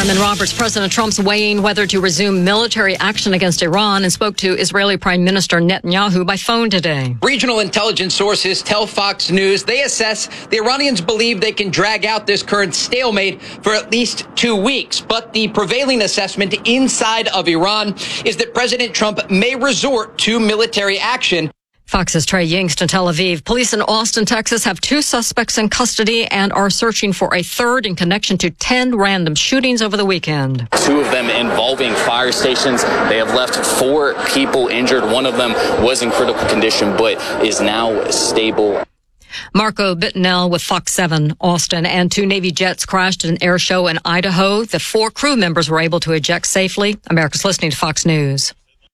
I'm in Roberts. President Trump's weighing whether to resume military action against Iran and spoke to Israeli Prime Minister Netanyahu by phone today. Regional intelligence sources tell Fox News they assess the Iranians believe they can drag out this current stalemate for at least 2 weeks. But the prevailing assessment inside of Iran is that President Trump may resort to military action. Fox's Trey Yingst in Tel Aviv. Police in Austin, Texas have 2 suspects in custody and are searching for a third in connection to 10 random shootings over the weekend. 2 of them involving fire stations. They have left 4 people injured. One of them was in critical condition but is now stable. Marco Bittenell with Fox 7 Austin, and 2 Navy jets crashed at an air show in Idaho. The 4 crew members were able to eject safely. America's listening to Fox News.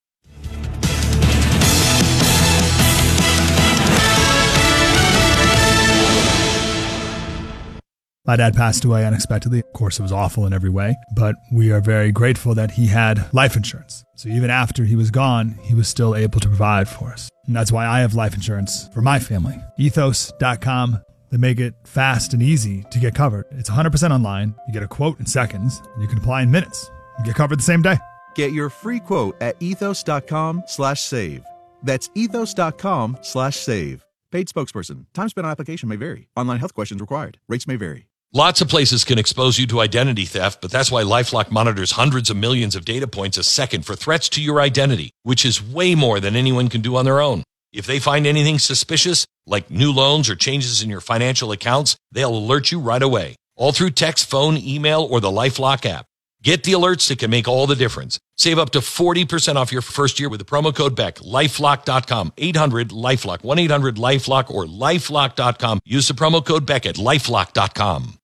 My dad passed away unexpectedly. Of course, it was awful in every way, but we are very grateful that he had life insurance. So even after he was gone, he was still able to provide for us. And that's why I have life insurance for my family. Ethos.com. They make it fast and easy to get covered. It's 100% online. You get a quote in seconds, and you can apply in minutes. You get covered the same day. Get your free quote at ethos.com/save. That's ethos.com/save. Paid spokesperson. Time spent on application may vary. Online health questions required. Rates may vary. Lots of places can expose you to identity theft, but that's why LifeLock monitors hundreds of millions of data points a second for threats to your identity, which is way more than anyone can do on their own. If they find anything suspicious, like new loans or changes in your financial accounts, they'll alert you right away, all through text, phone, email, or the LifeLock app. Get the alerts that can make all the difference. Save up to 40% off your first year with the promo code BECK. LifeLock.com, 800-LifeLock, 1-800-LifeLock, or LifeLock.com. Use the promo code BECK at LifeLock.com.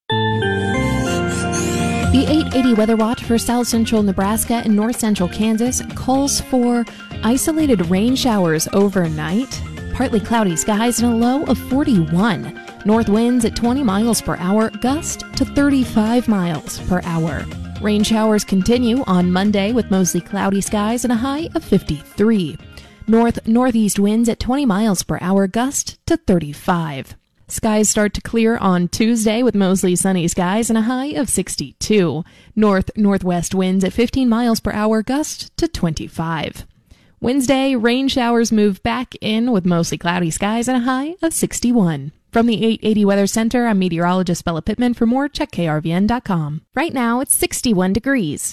The 880 Weather Watch for South Central Nebraska and North Central Kansas calls for isolated rain showers overnight, partly cloudy skies, and a low of 41. North winds at 20 miles per hour, gust to 35 miles per hour. Rain showers continue on Monday with mostly cloudy skies and a high of 53. North-northeast winds at 20 miles per hour, gust to 35. Skies start to clear on Tuesday with mostly sunny skies and a high of 62. North-northwest winds at 15 miles per hour, gust to 25. Wednesday, rain showers move back in with mostly cloudy skies and a high of 61. From the 880 Weather Center, I'm meteorologist Bella Pittman. For more, check krvn.com. Right now, it's 61 degrees.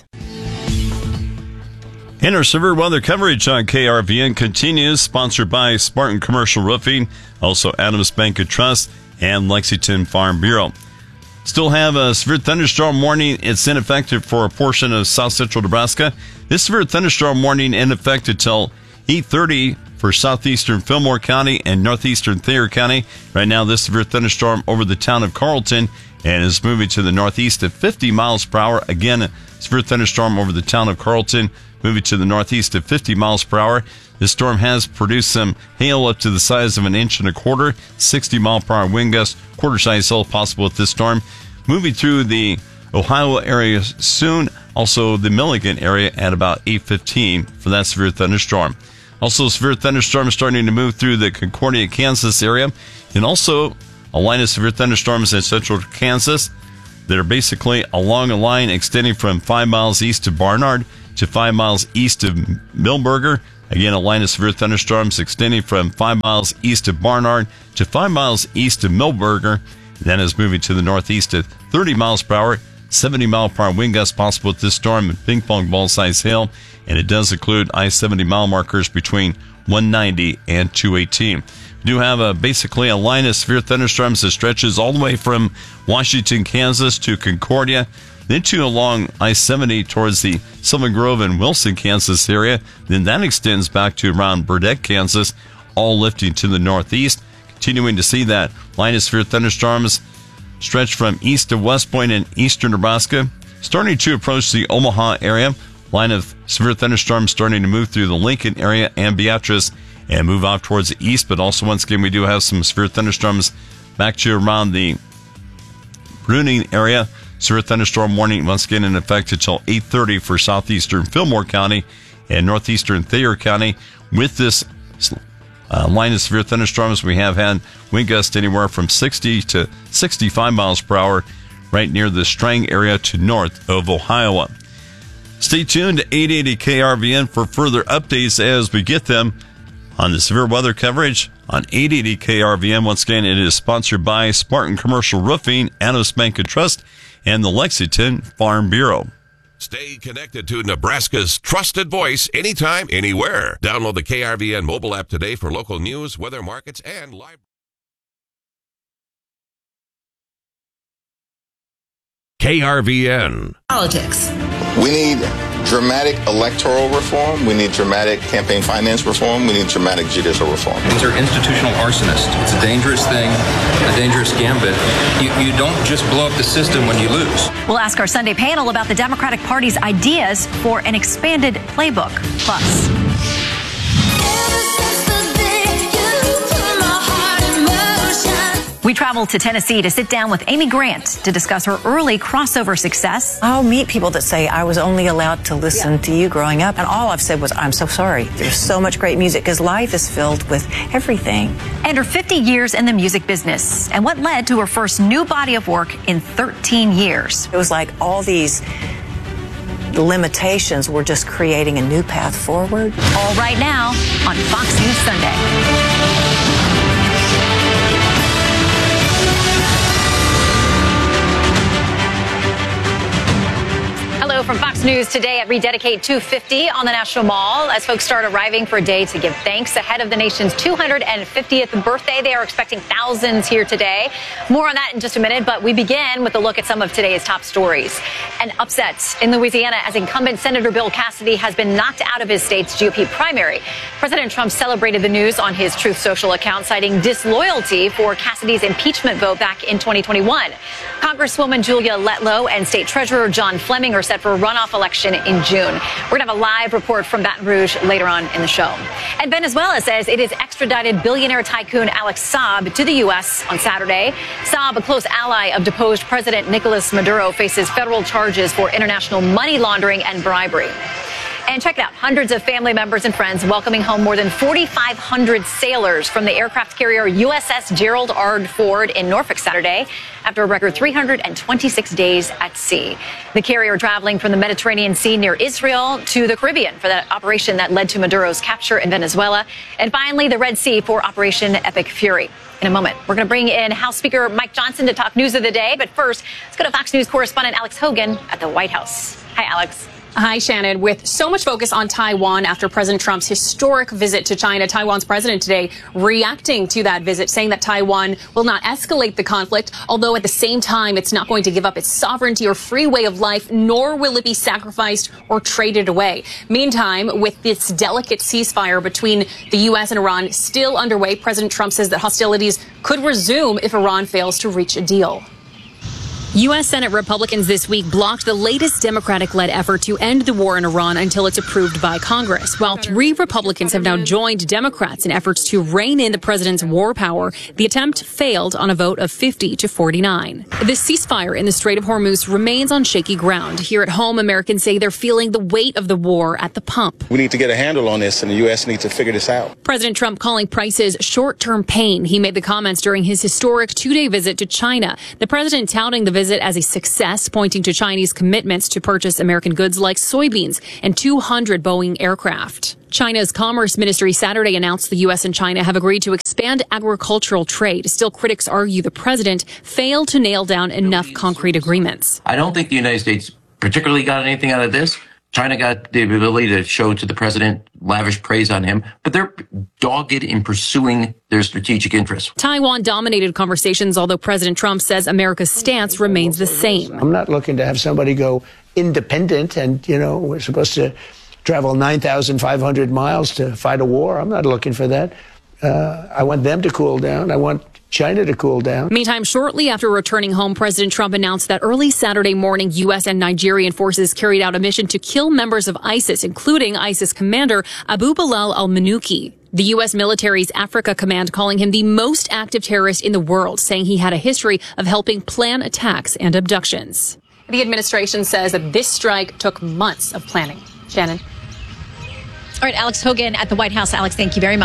And our severe weather coverage on KRVN continues, sponsored by Spartan Commercial Roofing, also Adams Bank and Trust, and Lexington Farm Bureau. Still have a severe thunderstorm warning. It's in effect for a portion of south central Nebraska. This severe thunderstorm warning in effect until 8:30 for southeastern Fillmore County and northeastern Thayer County. Right now, this severe thunderstorm over the town of Carlton and is moving to the northeast at 50 miles per hour. Again, a severe thunderstorm over the town of Carlton, moving to the northeast at 50 miles per hour. This storm has produced some hail up to the size of 1.25 inches, 60 mile per hour wind gusts, quarter-size hail possible with this storm. Moving through the Ohio area soon, also the Milligan area at about 8:15 for that severe thunderstorm. Also, severe thunderstorms starting to move through the Concordia, Kansas area, and also a line of severe thunderstorms in central Kansas that are basically along a line extending from 5 miles east of Barnard to 5 miles east of Millburger. Again, a line of severe thunderstorms extending from 5 miles east of Barnard to 5 miles east of Millburger. Then is moving to the northeast at 30 miles per hour, 70 mile per hour wind gusts possible with this storm and ping pong ball size hail. And it does include I-70 mile markers between 190 and 218. We do have basically a line of severe thunderstorms that stretches all the way from Washington, Kansas to Concordia, then to along I-70 towards the Sylvan Grove and Wilson, Kansas area. Then that extends back to around Burdett, Kansas, all lifting to the northeast. Continuing to see that line of severe thunderstorms stretch from east to West Point in eastern Nebraska, starting to approach the Omaha area. Line of severe thunderstorms starting to move through the Lincoln area and Beatrice and move off towards the east. But also, once again, we do have some severe thunderstorms back to around the Bruning area. Severe thunderstorm warning once again in effect until 8:30 for southeastern Fillmore County and northeastern Thayer County. With this line of severe thunderstorms, we have had wind gusts anywhere from 60 to 65 miles per hour right near the Strang area to north of Ohio. Stay tuned to 880 KRVN for further updates as we get them on the severe weather coverage on 880 KRVN. Once again, it is sponsored by Spartan Commercial Roofing, Adams Bank and Trust, and the Lexington Farm Bureau. Stay connected to Nebraska's trusted voice anytime, anywhere. Download the KRVN mobile app today for local news, weather, markets, and live. KRVN. Politics. We need dramatic electoral reform. We need dramatic campaign finance reform. We need dramatic judicial reform. These are institutional arsonists. It's a dangerous thing, a dangerous gambit. You don't just blow up the system when you lose. We'll ask our Sunday panel about the Democratic Party's ideas for an expanded playbook. Plus, we travel to Tennessee to sit down with Amy Grant to discuss her early crossover success. I'll meet people that say, I was only allowed to listen to you growing up. And all I've said was, I'm so sorry. There's so much great music because life is filled with everything. And her 50 years in the music business and what led to her first new body of work in 13 years. It was like all these limitations were just creating a new path forward. All right now on Fox News Sunday. From Fox News today at Rededicate 250 on the National Mall as folks start arriving for a day to give thanks ahead of the nation's 250th birthday. They are expecting thousands here today. More on that in just a minute, but we begin with a look at some of today's top stories. An upset in Louisiana as incumbent Senator Bill Cassidy has been knocked out of his state's GOP primary. President Trump celebrated the news on his Truth Social account, citing disloyalty for Cassidy's impeachment vote back in 2021. Congresswoman Julia Letlow and State Treasurer John Fleming are set for a runoff election in June. We're going to have a live report from Baton Rouge later on in the show. And Venezuela says it has extradited billionaire tycoon Alex Saab to the U.S. on Saturday. Saab, a close ally of deposed President Nicolas Maduro, faces federal charges for international money laundering and bribery. And check it out. Hundreds of family members and friends welcoming home more than 4,500 sailors from the aircraft carrier USS Gerald R. Ford in Norfolk Saturday after a record 326 days at sea. The carrier traveling from the Mediterranean Sea near Israel to the Caribbean for that operation that led to Maduro's capture in Venezuela. And finally, the Red Sea for Operation Epic Fury. In a moment, we're going to bring in House Speaker Mike Johnson to talk news of the day. But first, let's go to Fox News correspondent Alex Hogan at the White House. Hi, Alex. Hi, Shannon. With so much focus on Taiwan after President Trump's historic visit to China, Taiwan's president today reacting to that visit, saying that Taiwan will not escalate the conflict, although at the same time, it's not going to give up its sovereignty or free way of life, nor will it be sacrificed or traded away. Meantime, with this delicate ceasefire between the U.S. and Iran still underway, President Trump says that hostilities could resume if Iran fails to reach a deal. U.S. Senate Republicans this week blocked the latest Democratic-led effort to end the war in Iran until it's approved by Congress. While 3 Republicans have now joined Democrats in efforts to rein in the president's war power, the attempt failed on a vote of 50 to 49. The ceasefire in the Strait of Hormuz remains on shaky ground. Here at home, Americans say they're feeling the weight of the war at the pump. We need to get a handle on this, and the U.S. needs to figure this out. President Trump calling prices short-term pain. He made the comments during his historic 2-day visit to China. The president touting the visit as a success, pointing to Chinese commitments to purchase American goods like soybeans and 200 Boeing aircraft. China's Commerce Ministry Saturday announced the U.S. and China have agreed to expand agricultural trade. Still, critics argue the president failed to nail down enough concrete agreements. I don't think the United States particularly got anything out of this. China got the ability to show to the president lavish praise on him, but they're dogged in pursuing their strategic interests. Taiwan dominated conversations, although President Trump says America's stance remains the same. I'm not looking to have somebody go independent and, we're supposed to travel 9,500 miles to fight a war. I'm not looking for that. I want them to cool down. I want China to cool down. Meantime, shortly after returning home, President Trump announced that early Saturday morning, U.S. and Nigerian forces carried out a mission to kill members of ISIS, including ISIS commander Abu Bilal al-Manuki. The U.S. military's Africa Command calling him the most active terrorist in the world, saying he had a history of helping plan attacks and abductions. The administration says that this strike took months of planning. Shannon. All right, Alex Hogan at the White House. Alex, thank you very much.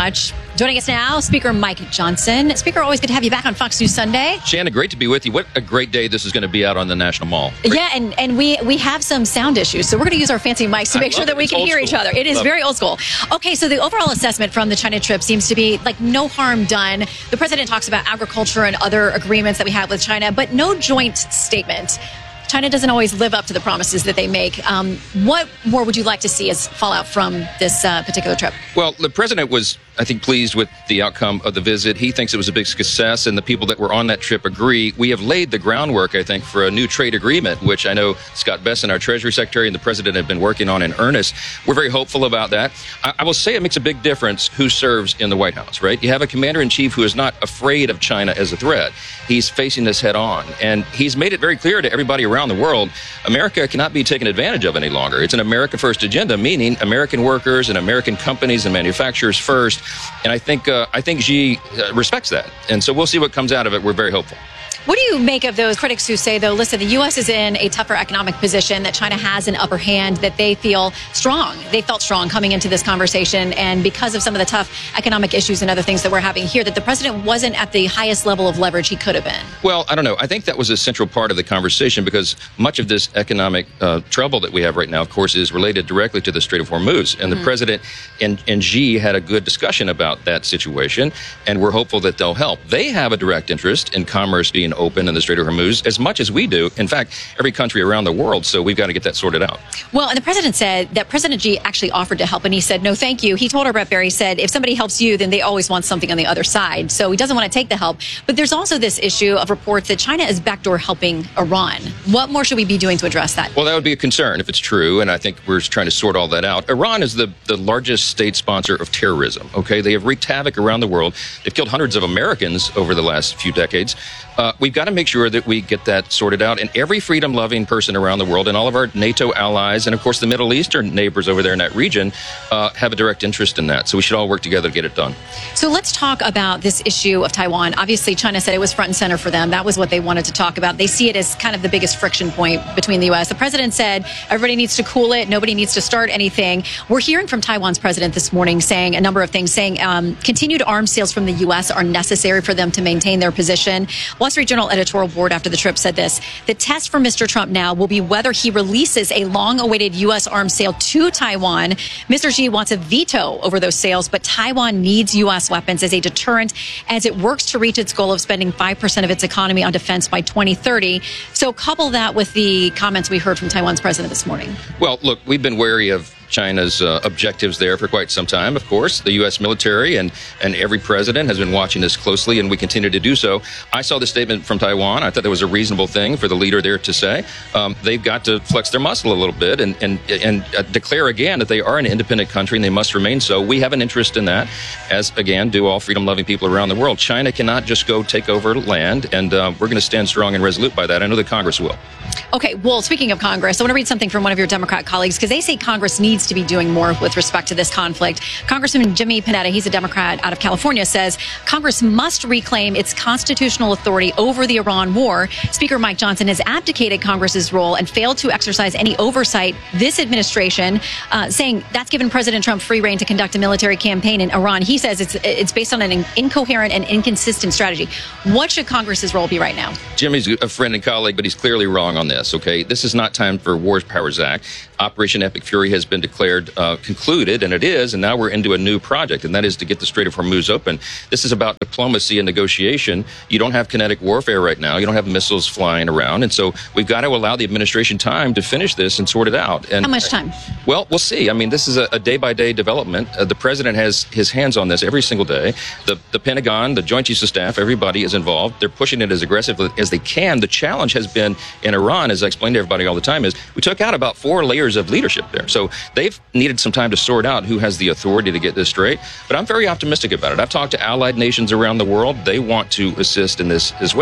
Joining us now, Speaker Mike Johnson. Speaker, always good to have you back on Fox News Sunday. Shannon, great to be with you. What a great day this is going to be out on the National Mall. Great. Yeah, and we have some sound issues, so we're going to use our fancy mics to make sure that we can hear each other. It is very old school. Okay, so the overall assessment from the China trip seems to be like no harm done. The president talks about agriculture and other agreements that we have with China, but no joint statement. China doesn't always live up to the promises that they make. What more would you like to see as fallout from this particular trip? Well, the president was, I think, pleased with the outcome of the visit. He thinks it was a big success, and the people that were on that trip agree. We have laid the groundwork, I think, for a new trade agreement, which I know Scott Bessent, our Treasury Secretary, and the president have been working on in earnest. We're very hopeful about that. I will say it makes a big difference who serves in the White House, right? You have a commander-in-chief who is not afraid of China as a threat. He's facing this head on, and he's made it very clear to everybody around the world, America cannot be taken advantage of any longer. It's an America First agenda, meaning American workers and American companies and manufacturers first. And I think Xi respects that. And so we'll see what comes out of it. We're very hopeful. What do you make of those critics who say, though, listen, the U.S. is in a tougher economic position, that China has an upper hand, that they feel strong? They felt strong coming into this conversation. And because of some of the tough economic issues and other things that we're having here, that the president wasn't at the highest level of leverage he could have been. Well, I don't know. I think that was a central part of the conversation, because much of this economic trouble that we have right now, of course, is related directly to the Strait of Hormuz. And the president and Xi had a good discussion about that situation, and we're hopeful that they'll help. They have a direct interest in commerce being open in the Strait of Hormuz as much as we do. In fact, every country around the world. So we've got to get that sorted out. Well, and the president said that President Xi actually offered to help, and he said, no, thank you. He told our Brett Barry, said, if somebody helps you, then they always want something on the other side. So he doesn't want to take the help. But there's also this issue of reports that China is backdoor helping Iran. What more should we be doing to address that? Well, that would be a concern if it's true, and I think we're trying to sort all that out. Iran is the largest state sponsor of terrorism, okay? They have wreaked havoc around the world. They've killed hundreds of Americans over the last few decades. We've got to make sure that we get that sorted out. And every freedom-loving person around the world, and all of our NATO allies, and of course the Middle Eastern neighbors over there in that region, have a direct interest in that. So we should all work together to get it done. So let's talk about this issue of Taiwan. Obviously, China said it was front and center for them. That was what they wanted to talk about. They see it as kind of the biggest friction point between the U.S. The president said everybody needs to cool it. Nobody needs to start anything. We're hearing from Taiwan's president this morning saying a number of things, saying continued arms sales from the U.S. are necessary for them to maintain their position. Wall Street Journal editorial board after the trip said this: the test for Mr. Trump now will be whether he releases a long-awaited U.S. arms sale to Taiwan. Mr. Xi wants a veto over those sales, but Taiwan needs U.S. weapons as a deterrent as it works to reach its goal of spending 5% of its economy on defense by 2030. So couple that with the comments we heard from Taiwan's president this morning. Well, look, we've been wary of China's objectives there for quite some time. Of course, the U.S. military and every president has been watching this closely, and we continue to do so. I saw the statement from Taiwan. I thought that was a reasonable thing for the leader there to say. They've got to flex their muscle a little bit and declare again that they are an independent country and they must remain so. We have an interest in that, as, again, do all freedom-loving people around the world. China cannot just go take over land, and we're going to stand strong and resolute by that. I know the Congress will. Okay, well, speaking of Congress, I want to read something from one of your Democrat colleagues, because they say Congress needs to be doing more with respect to this conflict. Congressman Jimmy Panetta, he's a Democrat out of California, says Congress must reclaim its constitutional authority over the Iran war. Speaker Mike Johnson has abdicated Congress's role and failed to exercise any oversight this administration, saying that's given President Trump free rein to conduct a military campaign in Iran. He says it's based on an incoherent and inconsistent strategy. What should Congress's role be right now? Jimmy's a friend and colleague, but he's clearly wrong on this, okay? This is not time for War Powers Act. Operation Epic Fury has been declared concluded, and it is, and now we're into a new project, and that is to get the Strait of Hormuz open. This is about diplomacy and negotiation. You don't have kinetic warfare right now. You don't have missiles flying around, and so we've got to allow the administration time to finish this and sort it out. And how much time? Well, we'll see. I mean, this is a day-by-day development. The president has his hands on this every single day. The Pentagon, the Joint Chiefs of Staff, everybody is involved. They're pushing it as aggressively as they can. The challenge has been in Iran, as I explain to everybody all the time, is we took out about 4 layers of leadership there. So they've needed some time to sort out who has the authority to get this straight. But I'm very optimistic about it. I've talked to allied nations around the world. They want to assist in this as well.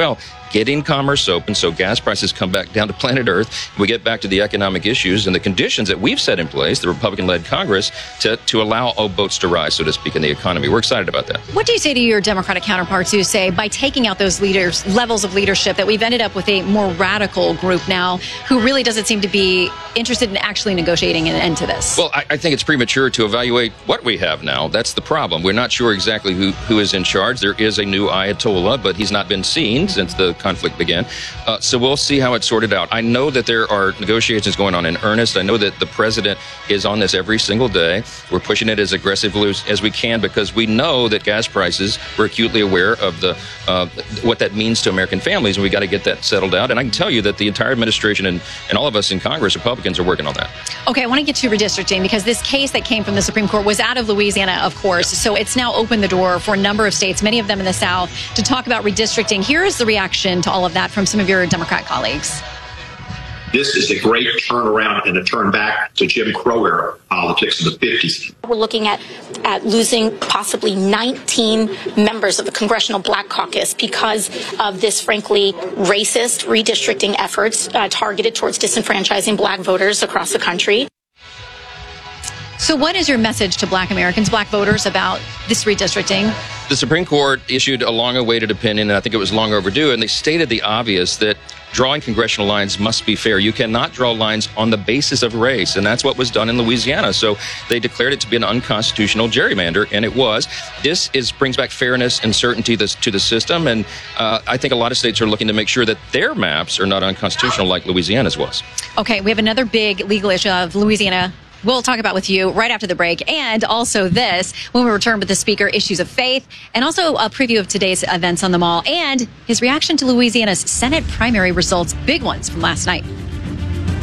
getting commerce open so gas prices come back down to planet Earth. We get back to the economic issues and the conditions that we've set in place, the Republican-led Congress, to allow all boats to rise, so to speak, in the economy. We're excited about that. What do you say to your Democratic counterparts who say by taking out those levels of leadership that we've ended up with a more radical group now who really doesn't seem to be interested in actually negotiating an end to this? Well, I think it's premature to evaluate what we have now. That's the problem. We're not sure exactly who is in charge. There is a new Ayatollah, but he's not been seen since the conflict began. So we'll see how it's sorted out. I know that there are negotiations going on in earnest. I know that the president is on this every single day. We're pushing it as aggressively as we can because we know that gas prices, we're acutely aware of the what that means to American families, and we got to get that settled out. And I can tell you that the entire administration and all of us in Congress, Republicans, are working on that. Okay, I want to get to redistricting because this case that came from the Supreme Court was out of Louisiana, of course. So it's now opened the door for a number of states, many of them in the South, to talk about redistricting. Here is the reaction to all of that from some of your Democrat colleagues. This is a great turnaround and a turn back to Jim Crow era politics in the 50s. We're looking at losing possibly 19 members of the Congressional Black Caucus because of this, frankly, racist redistricting efforts targeted towards disenfranchising black voters across the country. So what is your message to black Americans, black voters, about this redistricting? The Supreme Court issued a long-awaited opinion, and I think it was long overdue, and they stated the obvious that drawing congressional lines must be fair. You cannot draw lines on the basis of race, and that's what was done in Louisiana. So they declared it to be an unconstitutional gerrymander, and it was. This brings back fairness and certainty to the system, and I think a lot of states are looking to make sure that their maps are not unconstitutional like Louisiana's was. Okay, we have another big legal issue of Louisiana we'll talk about with you right after the break, and also this when we return with the Speaker, issues of faith, and also a preview of today's events on the Mall and his reaction to Louisiana's Senate primary results, big ones from last night.